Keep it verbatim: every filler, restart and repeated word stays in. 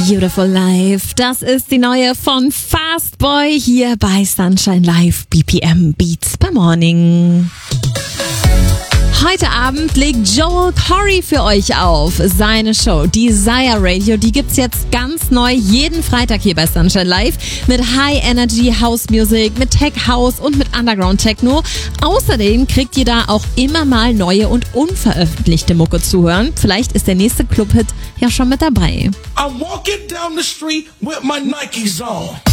Beautiful Life. Das ist die neue von Fastboy hier bei Sunshine Live B P M Beats per Morning. Heute Abend legt Joel Corry für euch auf. Seine Show Desire Radio, die gibt's jetzt ganz neu jeden Freitag hier bei Sunshine Live mit High Energy House Music, mit Tech House und mit Underground Techno. Außerdem kriegt ihr da auch immer mal neue und unveröffentlichte Mucke zu hören. Vielleicht ist der nächste Clubhit ja schon mit dabei. I'm walking down the street with my Nikes on.